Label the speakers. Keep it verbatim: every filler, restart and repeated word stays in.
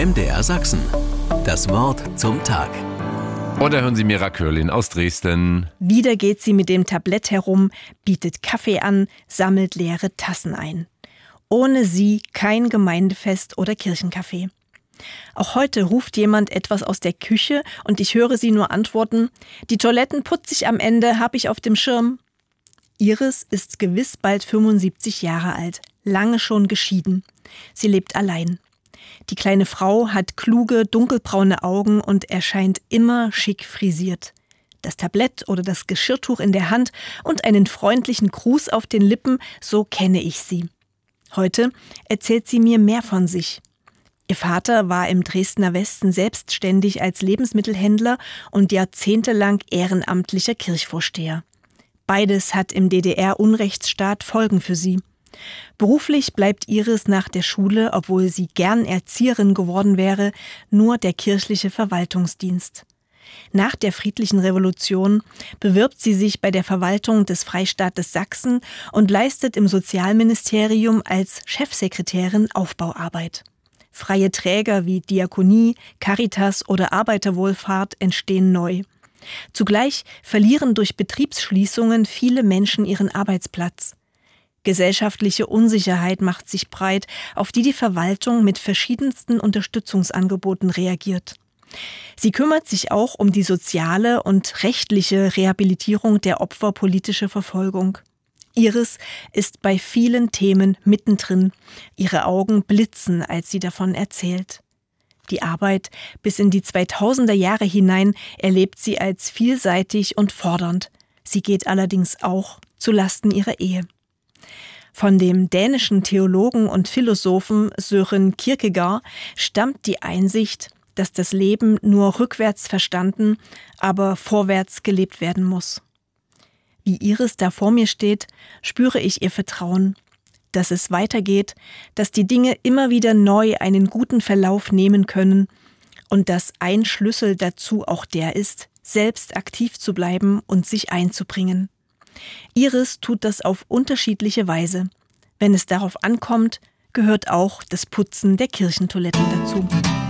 Speaker 1: M D R Sachsen. Das Wort zum Tag.
Speaker 2: Oder hören Sie Mira Körlin aus Dresden.
Speaker 3: Wieder geht sie mit dem Tablett herum, bietet Kaffee an, sammelt leere Tassen ein. Ohne sie kein Gemeindefest oder Kirchenkaffee. Auch heute ruft jemand etwas aus der Küche und ich höre sie nur antworten: Die Toiletten putze ich am Ende, hab ich auf dem Schirm. Iris ist gewiss bald fünfundsiebzig Jahre alt, lange schon geschieden. Sie lebt allein. Die kleine Frau hat kluge, dunkelbraune Augen und erscheint immer schick frisiert. Das Tablett oder das Geschirrtuch in der Hand und einen freundlichen Gruß auf den Lippen, so kenne ich sie. Heute erzählt sie mir mehr von sich. Ihr Vater war im Dresdner Westen selbstständig als Lebensmittelhändler und jahrzehntelang ehrenamtlicher Kirchvorsteher. Beides hat im D D R-Unrechtsstaat Folgen für sie. Beruflich bleibt Iris nach der Schule, obwohl sie gern Erzieherin geworden wäre, nur der kirchliche Verwaltungsdienst. Nach der Friedlichen Revolution bewirbt sie sich bei der Verwaltung des Freistaates Sachsen und leistet im Sozialministerium als Chefsekretärin Aufbauarbeit. Freie Träger wie Diakonie, Caritas oder Arbeiterwohlfahrt entstehen neu. Zugleich verlieren durch Betriebsschließungen viele Menschen ihren Arbeitsplatz. Gesellschaftliche Unsicherheit macht sich breit, auf die die Verwaltung mit verschiedensten Unterstützungsangeboten reagiert. Sie kümmert sich auch um die soziale und rechtliche Rehabilitierung der Opfer politischer Verfolgung. Iris ist bei vielen Themen mittendrin. Ihre Augen blitzen, als sie davon erzählt. Die Arbeit bis in die zweitausender Jahre hinein erlebt sie als vielseitig und fordernd. Sie geht allerdings auch zu Lasten ihrer Ehe. Von dem dänischen Theologen und Philosophen Søren Kierkegaard stammt die Einsicht, dass das Leben nur rückwärts verstanden, aber vorwärts gelebt werden muss. Wie Iris da vor mir steht, spüre ich ihr Vertrauen, dass es weitergeht, dass die Dinge immer wieder neu einen guten Verlauf nehmen können und dass ein Schlüssel dazu auch der ist, selbst aktiv zu bleiben und sich einzubringen. Iris tut das auf unterschiedliche Weise. Wenn es darauf ankommt, gehört auch das Putzen der Kirchentoiletten dazu.